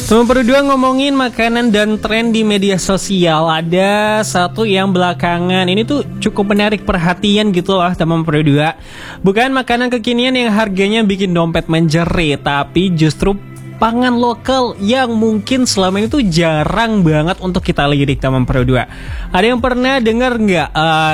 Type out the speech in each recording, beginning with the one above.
Nomor berdua, ngomongin makanan dan tren di media sosial. Ada satu yang belakangan ini tuh cukup menarik perhatian gitu loh teman berdua. Bukan makanan kekinian yang harganya bikin dompet menjerit, tapi justru pangan lokal yang mungkin selama ini tuh jarang banget untuk kita lirik teman berdua. Ada yang pernah dengar nggak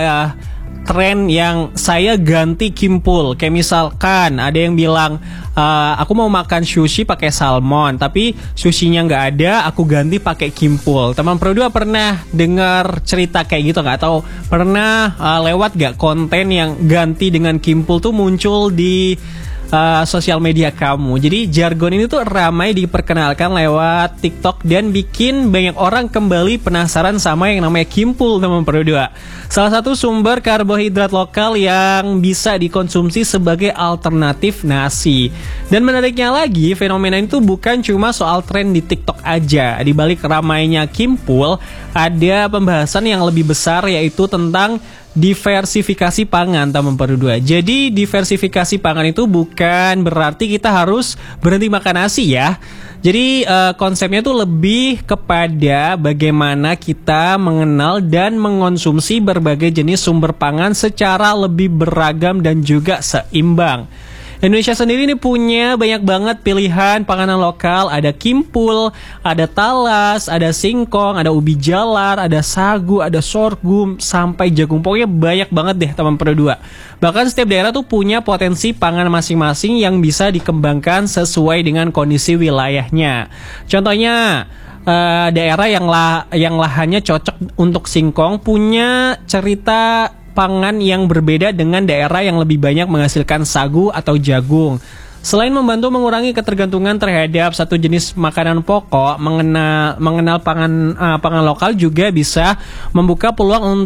tren yang saya ganti kimpul? Kayak misalkan ada yang bilang aku mau makan sushi pakai salmon, tapi sushinya nggak ada, aku ganti pakai kimpul. Teman berdua pernah dengar cerita kayak gitu nggak? Atau pernah lewat nggak konten yang ganti dengan kimpul tuh muncul di sosial media kamu? Jadi jargon ini tuh ramai diperkenalkan lewat TikTok dan bikin banyak orang kembali penasaran sama yang namanya kimpul teman berdua. Salah satu sumber karbohidrat lokal yang bisa dikonsumsi sebagai alternatif nasi. Dan menariknya lagi, fenomena itu bukan cuma soal tren di TikTok aja. Di balik ramainya kimpul, ada pembahasan yang lebih besar, yaitu tentang diversifikasi pangan teman berdua. Jadi diversifikasi pangan itu bukan berarti kita harus berhenti makan nasi ya. Jadi konsepnya tuh lebih kepada bagaimana kita mengenal dan mengonsumsi berbagai jenis sumber pangan secara lebih beragam dan juga seimbang. Indonesia sendiri ini punya banyak banget pilihan panganan lokal. Ada kimpul, ada talas, ada singkong, ada ubi jalar, ada sagu, ada sorghum, sampai jagung. Pokoknya banyak banget deh teman berdua. Bahkan setiap daerah tuh punya potensi pangan masing-masing yang bisa dikembangkan sesuai dengan kondisi wilayahnya. Contohnya daerah yang lahannya cocok untuk singkong punya cerita pangan yang berbeda dengan daerah yang lebih banyak menghasilkan sagu atau jagung. Selain membantu mengurangi ketergantungan terhadap satu jenis makanan pokok, mengenal pangan lokal juga bisa membuka peluang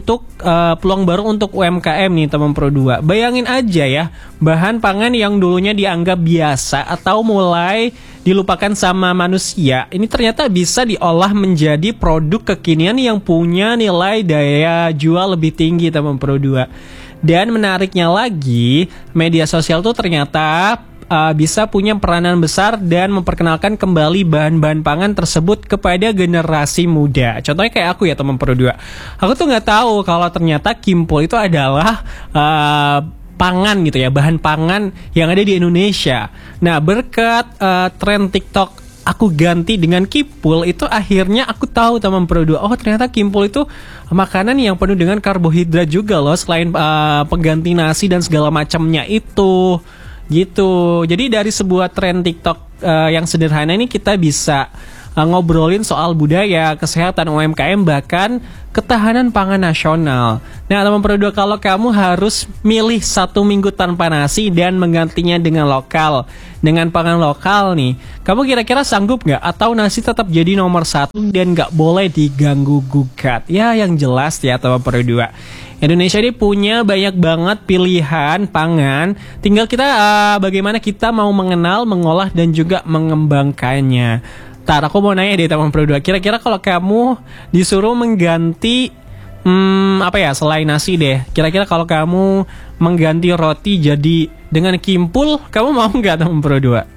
baru untuk UMKM nih teman berdua. Bayangin aja ya, bahan pangan yang dulunya dianggap biasa atau mulai dilupakan sama manusia, ini ternyata bisa diolah menjadi produk kekinian yang punya nilai daya jual lebih tinggi teman berdua. Dan menariknya lagi, media sosial tuh ternyata bisa punya peranan besar dan memperkenalkan kembali bahan-bahan pangan tersebut kepada generasi muda. Contohnya kayak aku ya teman berdua. Aku tuh nggak tahu kalau ternyata kimpul itu adalah pangan gitu ya, bahan pangan yang ada di Indonesia. Nah, berkat tren TikTok aku ganti dengan kimpul itu, akhirnya aku tahu teman berdua, oh ternyata kimpul itu makanan yang penuh dengan karbohidrat juga loh, selain pengganti nasi dan segala macamnya itu. Gitu. Jadi dari sebuah tren TikTok yang sederhana ini kita bisa ngobrolin soal budaya, kesehatan UMKM, bahkan ketahanan pangan nasional. Nah teman berdua, kalau kamu harus milih 1 minggu tanpa nasi dan menggantinya dengan pangan lokal nih, kamu kira-kira sanggup nggak? Atau nasi tetap jadi nomor 1 dan nggak boleh diganggu gugat? Ya yang jelas ya teman berdua, Indonesia ini punya banyak banget pilihan pangan. Tinggal kita bagaimana kita mau mengenal, mengolah, dan juga mengembangkannya. Ntar aku mau nanya deh teman berdua, kira-kira kalau kamu disuruh mengganti selain nasi deh, kira-kira kalau kamu mengganti roti jadi dengan kimpul, kamu mau nggak teman berdua?